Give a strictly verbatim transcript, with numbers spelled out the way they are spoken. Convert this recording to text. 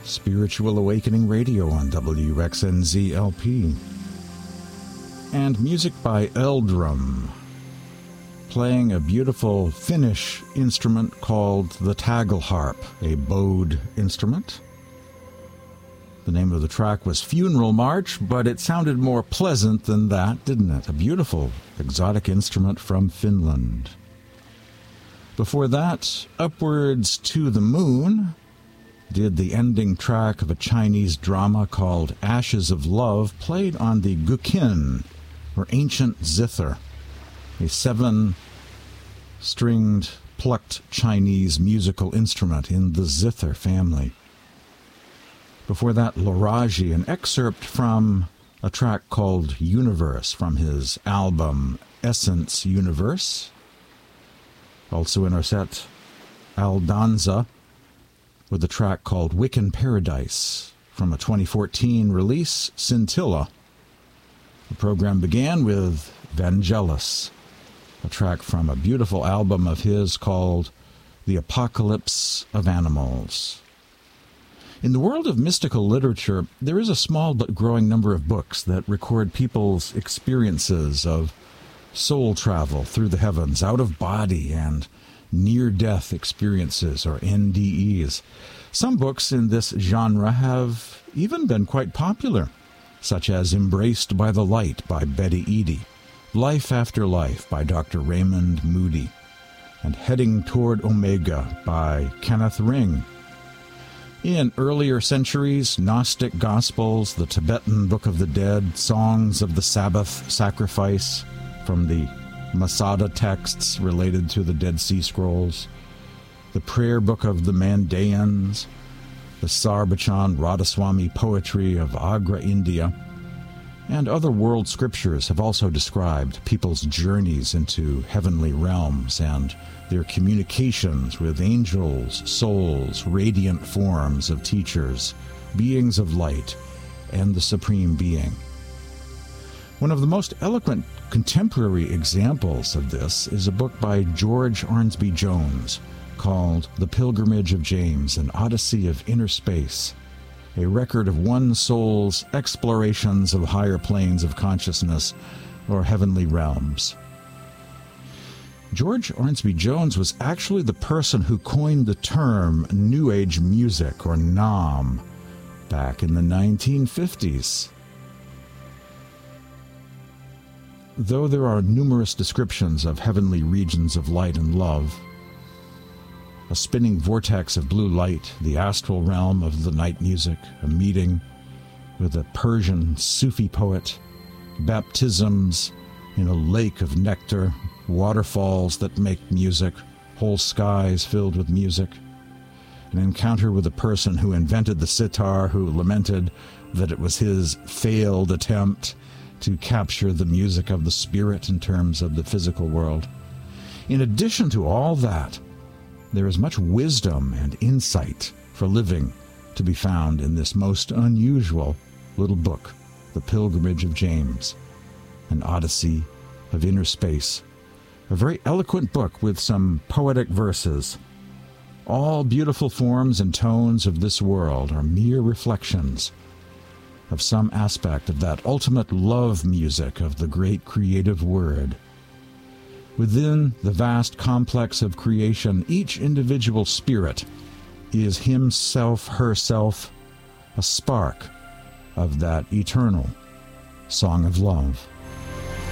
Spiritual Awakening Radio on W X N Z L P. And music by Eldrum, playing a beautiful Finnish instrument called the tagelharp, a bowed instrument. The name of the track was Funeral March, but it sounded more pleasant than that, didn't it? A beautiful, exotic instrument from Finland. Before that, Upwards to the Moon did the ending track of a Chinese drama called Ashes of Love, played on the guqin, or ancient zither, a seven-stringed, plucked Chinese musical instrument in the zither family. Before that, Loragi, an excerpt from a track called Universe from his album Essence Universe. Also in our set, Aldanza, with a track called Wiccan Paradise from a twenty fourteen release, Scintilla. The program began with Vangelis, a track from a beautiful album of his called The Apocalypse of Animals. In the world of mystical literature, there is a small but growing number of books that record people's experiences of soul travel through the heavens, out of body, and near-death experiences, or N D Es. Some books in this genre have even been quite popular, such as Embraced by the Light by Betty Eadie, Life After Life by Doctor Raymond Moody, and Heading Toward Omega by Kenneth Ring. In earlier centuries, Gnostic Gospels, the Tibetan Book of the Dead, Songs of the Sabbath Sacrifice from the Masada texts related to the Dead Sea Scrolls, the Prayer Book of the Mandayans, the Sarbachan Radhaswami poetry of Agra, India, and other world scriptures have also described people's journeys into heavenly realms and their communications with angels, souls, radiant forms of teachers, beings of light, and the Supreme Being. One of the most eloquent contemporary examples of this is a book by George Arnsby Jones called The Pilgrimage of James, an Odyssey of Inner Space, a record of one soul's explorations of higher planes of consciousness or heavenly realms. George Arnsby Jones was actually the person who coined the term New Age music, or Nam, back in the nineteen fifties. Though there are numerous descriptions of heavenly regions of light and love, a spinning vortex of blue light, the astral realm of the night music, a meeting with a Persian Sufi poet, baptisms in a lake of nectar, waterfalls that make music, whole skies filled with music, an encounter with a person who invented the sitar, who lamented that it was his failed attempt to capture the music of the spirit in terms of the physical world. In addition to all that, there is much wisdom and insight for living to be found in this most unusual little book, The Pilgrimage of James, an Odyssey of Inner Space. A very eloquent book with some poetic verses. All beautiful forms and tones of this world are mere reflections of some aspect of that ultimate love music of the great creative word. Within the vast complex of creation, each individual spirit is himself, herself, a spark of that eternal song of love.